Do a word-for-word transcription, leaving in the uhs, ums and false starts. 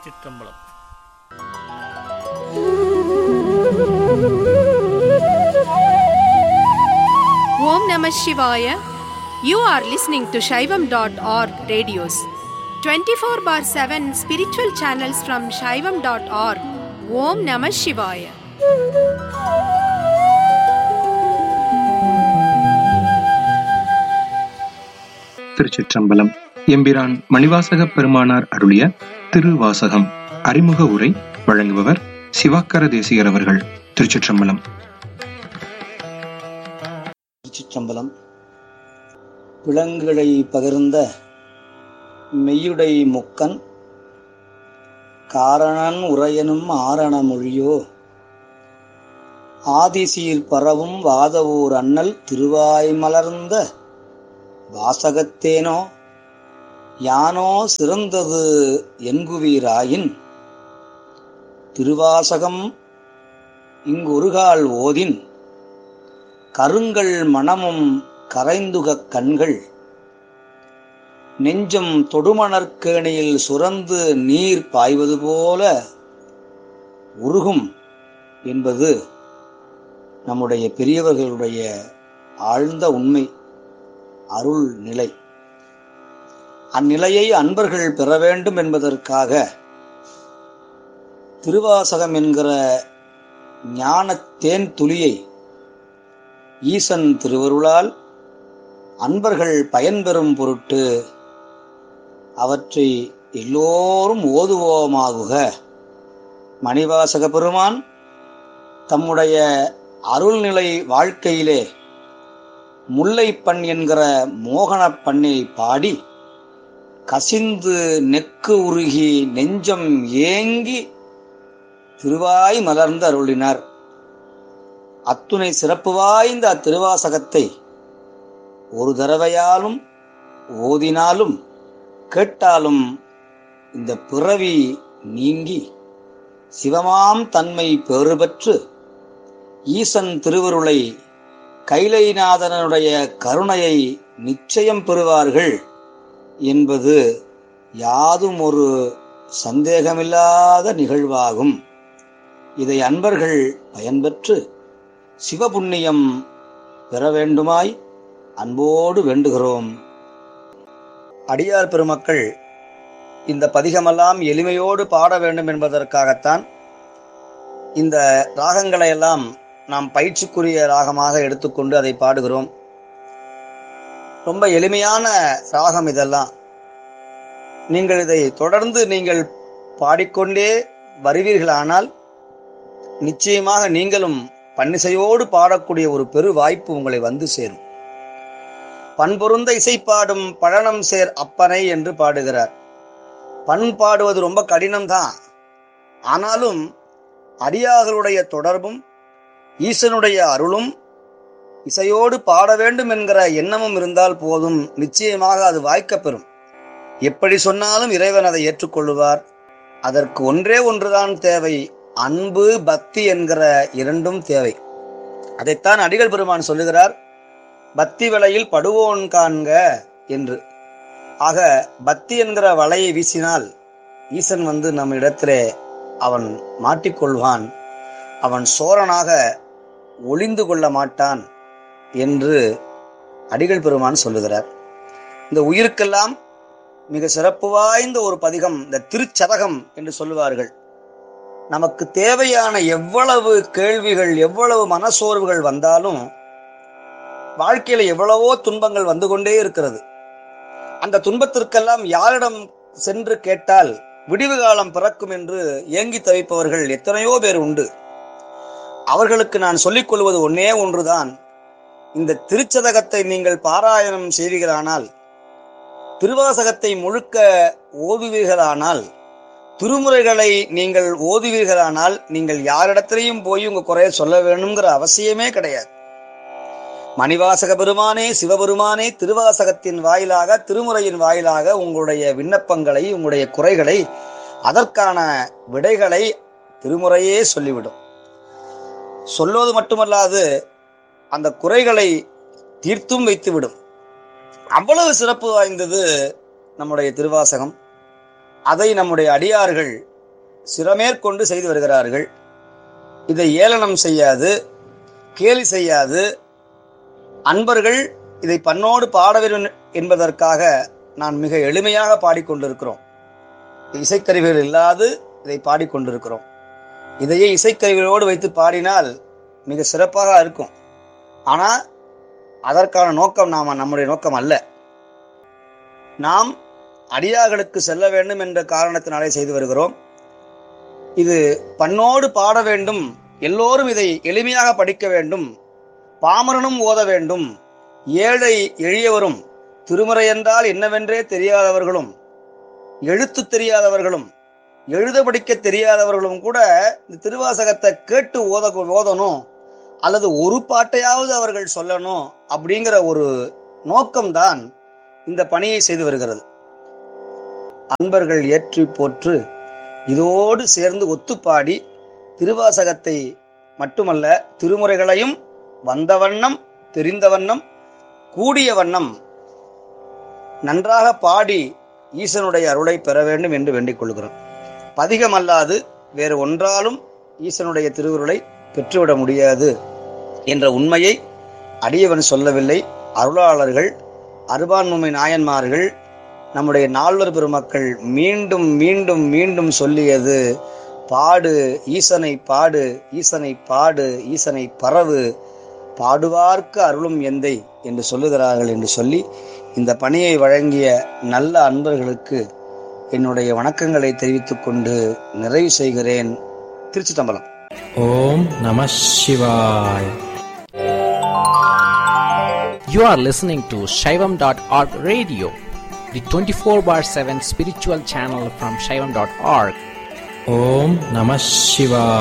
திருச்சிற்றம்பலம். ஓம் நம சிவாய. You are listening to Shaivam dot org radios. twenty-four bar seven spiritual channels from Shaivam dot org. Om Namah Shivaya. திருச்சிற்றம்பலம். எம்பிரான் மணிவாசக பெருமானார் அருளிய திருவாசகம் அறிமுக உரை வழங்குபவர் சிவாக்கர தேசிகர் அவர்கள். திருச்சிற்றம்பலம். திருச்சிற்றம்பலம். விலங்குகளை பகிர்ந்த மெய்யுடை முக்கன் காரணன் உரையனும் ஆரண மொழியோ ஆதிசீர் பரவும் வாதவூர் அண்ணல் திருவாய் மலர்ந்த வாசகத்தேனோ யானோ சிறந்தது என்குவீராயின் திருவாசகம் இங்கொருகால் ஓதின் கருங்கள் மனமும் கரைந்துகக் கண்கள் நெஞ்சம் தொடுமணற்கேணியில் சுரந்து நீர் பாய்வது போல உருகும் என்பது நம்முடைய பெரியவர்களுடைய ஆழ்ந்த உண்மை, அருள் நிலை. அந்நிலையை அன்பர்கள் பெற வேண்டும் என்பதற்காக திருவாசகம் என்கிற ஞான தேன் துளியை ஈசன் திருவருளால் அன்பர்கள் பயன்பெறும் பொருட்டு அவற்றை எல்லோரும் ஓதுவோமாகுக. மணிவாசக பெருமான் தம்முடைய அருள்நிலை வாழ்க்கையிலே முல்லைப்பண் என்கிற மோகனப் பண்ணை பாடி கசிந்து நெக்கு உருகி நெஞ்சம் ஏங்கி திருவாய் மலர்ந்து அருளினார். அத்துணை சிறப்பு வாய்ந்த அத்திருவாசகத்தை ஒரு தடவையாலும் ஓதினாலும் கேட்டாலும் இந்த பிறவி நீங்கி சிவமாம் தன்மை பெறு பெற்று ஈசன் திருவருளை கைலைநாதனுடைய கருணையை நிச்சயம் பெறுவார்கள் என்பது யாதும் ஒரு சந்தேகமில்லாத நிகழ்வாகும். இதை அன்பர்கள் பயன்பெற்று சிவபுண்ணியம் பெற வேண்டுமாய் அன்போடு வேண்டுகிறோம். அடியார் பெருமக்கள் இந்த பதிகமெல்லாம் எளிமையோடு பாட வேண்டும் என்பதற்காகத்தான் இந்த ராகங்களை எல்லாம் நாம் பயிற்சிக்குரிய ராகமாக எடுத்துக்கொண்டு அதை பாடுகிறோம். ரொம்ப எளிமையான ராகம் இதெல்லாம். நீங்கள் இதை தொடர்ந்து நீங்கள் பாடிக்கொண்டே வருவீர்களானால் நிச்சயமாக நீங்களும் பன்னிசையோடு பாடக்கூடிய ஒரு பெரு வாய்ப்பு உங்களை வந்து சேரும். பண்பொருந்த இசைப்பாடும் பழனம் சேர் அப்பனை என்று பாடுகிறார். பண் பாடுவது ரொம்ப கடினம்தான். ஆனாலும் அடியார்களுடைய தொடர்பும் ஈசனுடைய அருளும் இசையோடு பாட வேண்டும் என்கிற எண்ணமும் இருந்தால் போதும், நிச்சயமாக அது வாய்க்கப்பெறும். எப்படி சொன்னாலும் இறைவன் அதை ஏற்றுக்கொள்ளுவார். அதற்கு ஒன்றே ஒன்றுதான் தேவை, அன்பு பக்தி என்கிற இரண்டும் தேவை. அதைத்தான் அடிகள் பெருமான் சொல்லுகிறார், பக்தி வலையில் படுவோன் காண்க என்று. ஆக பக்தி என்கிற வலையை வீசினால் ஈசன் வந்து நம் இடத்திலே அவன் மாட்டிக்கொள்வான், அவன் சோரனாக ஒளிந்து கொள்ள மாட்டான் என்று அடிகள் பெருமான் சொல்லுகிறார். இந்த உயிருக்கெல்லாம் மிக சிறப்பு வாய்ந்த ஒரு பதிகம் இந்த திருச்சதகம் என்று சொல்லுவார்கள். நமக்கு தேவையான எவ்வளவு கேள்விகள், எவ்வளவு மனசோர்வுகள் வந்தாலும் வாழ்க்கையில எவ்வளவோ துன்பங்கள் வந்து கொண்டே இருக்கிறது. அந்த துன்பத்திற்கெல்லாம் யாரிடம் சென்று கேட்டால் விடிவு காலம் பிறக்கும் என்று ஏங்கி தவிப்பவர்கள் எத்தனையோ பேர் உண்டு. அவர்களுக்கு நான் சொல்லிக் கொள்வது ஒன்னே ஒன்றுதான், இந்த திருச்சதகத்தை நீங்கள் பாராயணம் செய்வீர்களானால், திருவாசகத்தை முழுக்க ஓதுவீர்களானால், திருமுறைகளை நீங்கள் ஓதுவீர்களானால், நீங்கள் யாரிடத்திலையும் போய் உங்க குறைய சொல்ல வேணுங்கிற அவசியமே கிடையாது. மணிவாசக பெருமானே, சிவபெருமானே திருவாசகத்தின் வாயிலாக, திருமுறையின் வாயிலாக உங்களுடைய விண்ணப்பங்களை, உங்களுடைய குறைகளை, அதற்கான விடைகளை திருமுறையே சொல்லிவிடும். சொல்வது மட்டுமல்லாது அந்த குறைகளை தீர்த்தும் வைத்துவிடும். அவ்வளவு சிறப்பு வாய்ந்தது நம்முடைய திருவாசகம். அதை நம்முடைய அடியார்கள் சிரமேற்கொண்டு செய்து வருகிறார்கள். இதை ஏளனம் செய்யாது, கேலி செய்யாது, அன்பர்கள் இதை பண்ணோடு பாட வேண்டும் என்பதற்காக நான் மிக எளிமையாக பாடிக்கொண்டிருக்கிறோம். இசைக்கருவிகள் இல்லாது இதை பாடிக்கொண்டிருக்கிறோம். இதையே இசைக்கருவிகளோடு வைத்து பாடினால் மிக சிறப்பாக இருக்கும். ஆனால் அதற்கான நோக்கம் நாம நம்முடைய நோக்கம் அல்ல. நாம் அடியார்களுக்கு செல்ல வேண்டும் என்ற காரணத்தினாலே செய்து வருகிறோம். இது பண்ணோடு பாட வேண்டும், எல்லோரும் இதை எளிமையாக படிக்க வேண்டும், பாமரனும் ஓத வேண்டும், ஏழை எளியவரும் திருமுறை என்றால் என்னவென்றே தெரியாதவர்களும், எழுத்து தெரியாதவர்களும், எழுத படிக்க தெரியாதவர்களும் கூட இந்த திருவாசகத்தை கேட்டு ஓத ஓதணும் அல்லது ஒரு பாட்டையாவது அவர்கள் சொல்லணும் அப்படிங்கிற ஒரு நோக்கம்தான் இந்த பணியை செய்து வருகிறது. அன்பர்கள் ஏற்றி போற்று இதோடு சேர்ந்து ஒத்துப்பாடி திருவாசகத்தை மட்டுமல்ல திருமுறைகளையும் வந்த வண்ணம் தெரிந்த வண்ணம் கூடிய வண்ணம் நன்றாக பாடி ஈசனுடைய அருளை பெற வேண்டும் என்று வேண்டிக் கொள்கிறோம். பதிகமல்லாது வேறு ஒன்றாலும் ஈசனுடைய திருவுருளை பெற்றுவிட முடியாது என்ற உண்மையை அடியவன் சொல்லவில்லை. அருளாளர்கள், அருபான்மை நாயன்மார்கள், நம்முடைய நால்வர் பெருமக்கள் மீண்டும் மீண்டும் மீண்டும் சொல்லியது பாடு ஈசனை பாடு, ஈசனை பாடு, ஈசனை பரவு, பாடுவார்க்கு அருளும் எந்தை என்று சொல்லுகிறார்கள் என்று சொல்லி இந்த பணியை வழங்கிய நல்ல அன்பர்களுக்கு என்னுடைய வணக்கங்களை தெரிவித்துக் கொண்டு நிறைவு செய்கிறேன். திருச்சிற்றம்பலம். ஓம் நம சிவாய். You are listening to Shaivam dot org radio, the twenty-four bar seven spiritual channel from Shaivam dot org. Om Namah Shivaya.